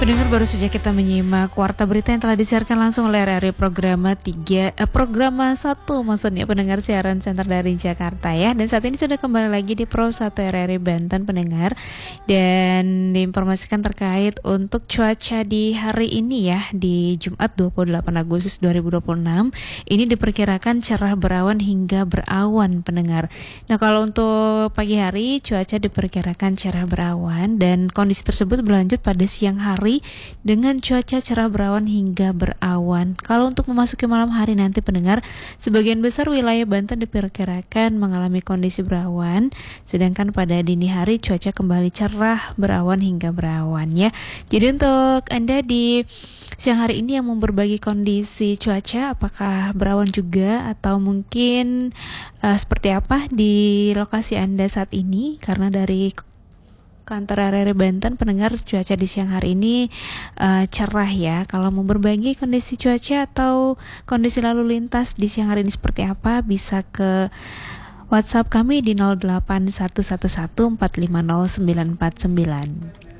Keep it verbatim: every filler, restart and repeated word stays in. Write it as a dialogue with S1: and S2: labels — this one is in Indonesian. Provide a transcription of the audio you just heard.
S1: Pendengar, baru saja kita menyimak warta berita yang telah disiarkan langsung oleh R R I Programa tiga, eh, Programa satu maksudnya, pendengar siaran center dari Jakarta ya. Dan saat ini sudah kembali lagi di Pro satu R R I Banten pendengar. Dan diinformasikan terkait untuk cuaca di hari ini ya, di Jumat dua puluh delapan Agustus dua ribu dua puluh enam. Ini diperkirakan cerah berawan hingga berawan pendengar. Nah, kalau untuk pagi hari cuaca diperkirakan cerah berawan dan kondisi tersebut berlanjut pada siang hari dengan cuaca cerah berawan hingga berawan. Kalau untuk memasuki malam hari nanti pendengar, sebagian besar wilayah Banten diperkirakan mengalami kondisi berawan, sedangkan pada dini hari cuaca kembali cerah berawan hingga berawan ya. Jadi untuk Anda di siang hari ini yang mau berbagi kondisi cuaca, apakah berawan juga atau mungkin uh, seperti apa di lokasi Anda saat ini? Karena dari kantor R R I Banten pendengar, cuaca di siang hari ini uh, cerah ya. Kalau mau berbagi kondisi cuaca atau kondisi lalu lintas di siang hari ini seperti apa, bisa ke WhatsApp kami di nol delapan satu satu satu empat lima nol sembilan empat sembilan.